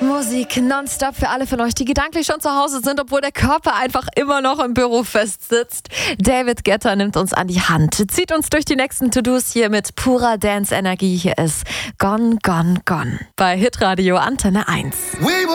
Musik nonstop für alle von euch, die gedanklich schon zu Hause sind, obwohl der Körper einfach immer noch im Büro festsitzt. David Guetta nimmt uns an die Hand, zieht uns durch die nächsten To-Dos hier mit purer Dance-Energie. Hier ist Gone, Gone, Gone bei Hitradio Antenne 1.